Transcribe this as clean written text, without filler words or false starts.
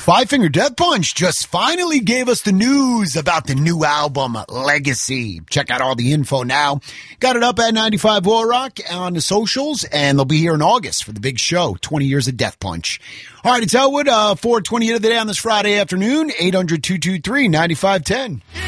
Five Finger Death Punch just finally gave us the news about the new album, Legacy. Check out all the info now. Got it up at 95 Oil Rock on the socials, and they'll be here in August for the big show, 20 years of Death Punch. All right, it's Elwood, 4:28 of the day on this Friday afternoon, 800-223-9510.